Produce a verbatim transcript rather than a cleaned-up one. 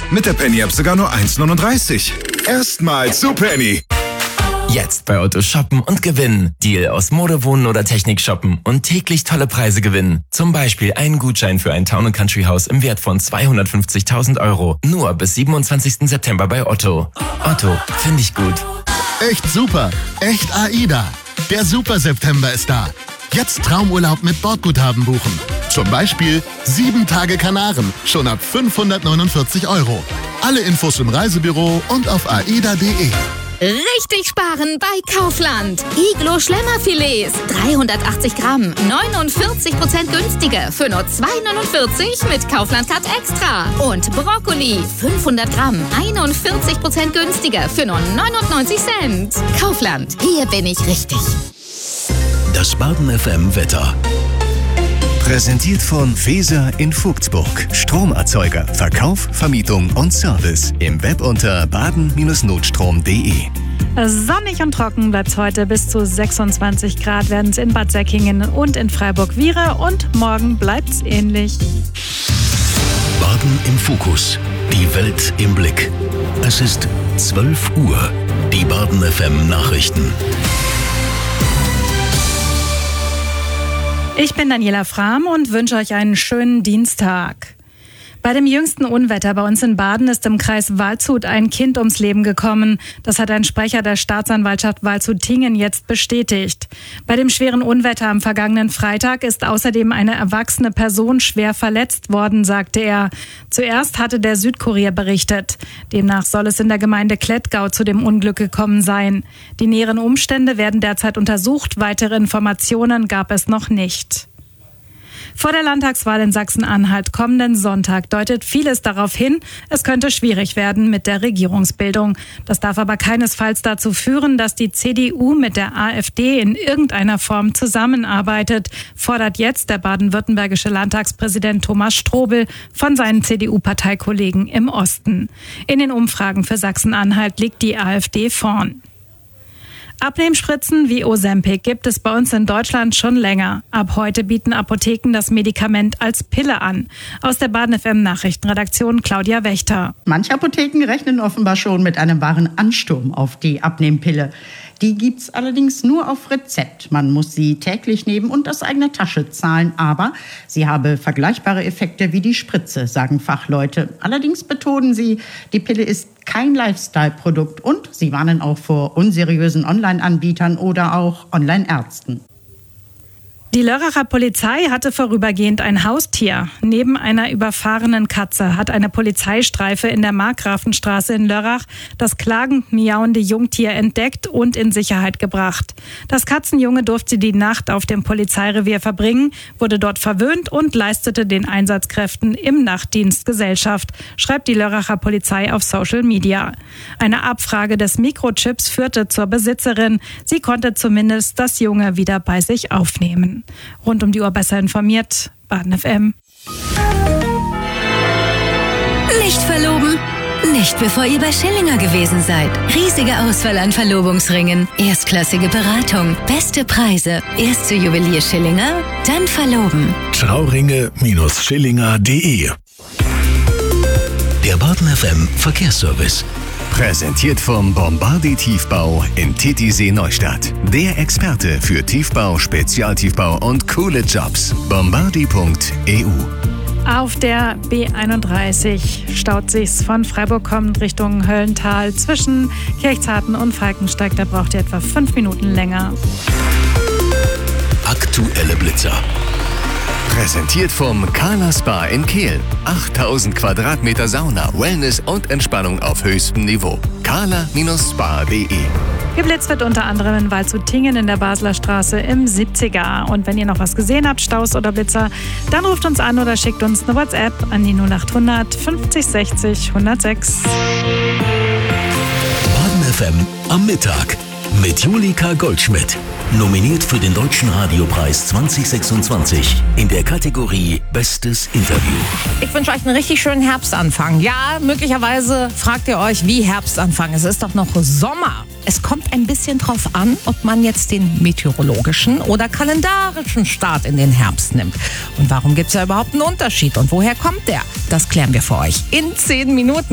Mit der Penny App sogar nur eins neununddreißig. Erstmals zu Penny. Jetzt bei Otto shoppen und gewinnen. Deal aus Mode, Wohnen oder Technik shoppen und täglich tolle Preise gewinnen. Zum Beispiel einen Gutschein für ein Town- und Country-Haus im Wert von zweihundertfünfzigtausend Euro. Nur bis siebenundzwanzigsten September bei Otto. Otto, finde ich gut. Echt super. Echt AIDA. Der Super September ist da. Jetzt Traumurlaub mit Bordguthaben buchen. Zum Beispiel sieben Tage Kanaren, schon ab fünfhundertneunundvierzig Euro. Alle Infos im Reisebüro und auf aida punkt de. Richtig sparen bei Kaufland. Iglo Schlemmerfilets, dreihundertachtzig Gramm, neunundvierzig Prozent günstiger für nur zwei neunundvierzig mit Kaufland Card Extra. Und Brokkoli, fünfhundert Gramm, einundvierzig Prozent günstiger für nur neunundneunzig Cent. Kaufland, hier bin ich richtig. Das Baden F M Wetter. Präsentiert von Feser in Vogtsburg. Stromerzeuger, Verkauf, Vermietung und Service. Im Web unter baden Notstrom punkt de. Sonnig und trocken bleibt es heute. Bis zu sechsundzwanzig Grad werden es in Bad Säckingen und in Freiburg-Wiehre. Und morgen bleibt es ähnlich. Baden im Fokus. Die Welt im Blick. Es ist zwölf Uhr. Die Baden F M Nachrichten. Ich bin Daniela Frahm und wünsche euch einen schönen Dienstag. Bei dem jüngsten Unwetter bei uns in Baden ist im Kreis Waldshut ein Kind ums Leben gekommen. Das hat ein Sprecher der Staatsanwaltschaft Waldshut-Tiengen jetzt bestätigt. Bei dem schweren Unwetter am vergangenen Freitag ist außerdem eine erwachsene Person schwer verletzt worden, sagte er. Zuerst hatte der Südkurier berichtet. Demnach soll es in der Gemeinde Klettgau zu dem Unglück gekommen sein. Die näheren Umstände werden derzeit untersucht. Weitere Informationen gab es noch nicht. Vor der Landtagswahl in Sachsen-Anhalt kommenden Sonntag deutet vieles darauf hin, es könnte schwierig werden mit der Regierungsbildung. Das darf aber keinesfalls dazu führen, dass die C D U mit der AfD in irgendeiner Form zusammenarbeitet, fordert jetzt der baden-württembergische Landtagspräsident Thomas Strobel von seinen C D U-Parteikollegen im Osten. In den Umfragen für Sachsen-Anhalt liegt die AfD vorn. Abnehmspritzen wie Ozempic gibt es bei uns in Deutschland schon länger. Ab heute bieten Apotheken das Medikament als Pille an. Aus der Baden F M Nachrichtenredaktion Claudia Wächter. Manche Apotheken rechnen offenbar schon mit einem wahren Ansturm auf die Abnehmpille. Die gibt's allerdings nur auf Rezept. Man muss sie täglich nehmen und aus eigener Tasche zahlen. Aber sie habe vergleichbare Effekte wie die Spritze, sagen Fachleute. Allerdings betonen sie, die Pille ist kein Lifestyle-Produkt und sie warnen auch vor unseriösen Online-Anbietern oder auch Online-Ärzten. Die Lörracher Polizei hatte vorübergehend ein Haustier. Neben einer überfahrenen Katze hat eine Polizeistreife in der Markgrafenstraße in Lörrach das klagend miauende Jungtier entdeckt und in Sicherheit gebracht. Das Katzenjunge durfte die Nacht auf dem Polizeirevier verbringen, wurde dort verwöhnt und leistete den Einsatzkräften im Nachtdienst Gesellschaft, schreibt die Lörracher Polizei auf Social Media. Eine Abfrage des Mikrochips führte zur Besitzerin. Sie konnte zumindest das Junge wieder bei sich aufnehmen. Rund um die Uhr besser informiert, Baden F M. Nicht verloben? Nicht bevor ihr bei Schillinger gewesen seid. Riesige Auswahl an Verlobungsringen, erstklassige Beratung, beste Preise. Erst zu Juwelier Schillinger, dann verloben. Trauringe Schillinger punkt de. Der Baden F M Verkehrsservice. Präsentiert vom Bombardi Tiefbau in Titisee Neustadt. Der Experte für Tiefbau, Spezialtiefbau und coole Jobs. bombardi punkt e u. Auf der B einunddreißig staut sich's von Freiburg kommend Richtung Höllental zwischen Kirchzarten und Falkensteig. Da braucht ihr etwa fünf Minuten länger. Aktuelle Blitzer. Präsentiert vom Kala Spa in Kehl. achttausend Quadratmeter Sauna, Wellness und Entspannung auf höchstem Niveau. kala Spa punkt de. Geblitzt wird unter anderem in Waldshut-Tiengen in der Basler Straße im siebziger. Und wenn ihr noch was gesehen habt, Staus oder Blitzer, dann ruft uns an oder schickt uns eine WhatsApp an die null achthundert fünfzig sechzig hundertsechs. Baden F M am Mittag mit Julika Goldschmidt. Nominiert für den Deutschen Radiopreis zwanzig sechsundzwanzig in der Kategorie Bestes Interview. Ich wünsche euch einen richtig schönen Herbstanfang. Ja, möglicherweise fragt ihr euch, wie Herbstanfang? Es ist doch noch Sommer. Es kommt ein bisschen drauf an, ob man jetzt den meteorologischen oder kalendarischen Start in den Herbst nimmt. Und warum gibt es ja überhaupt einen Unterschied? Und woher kommt der? Das klären wir für euch in zehn Minuten.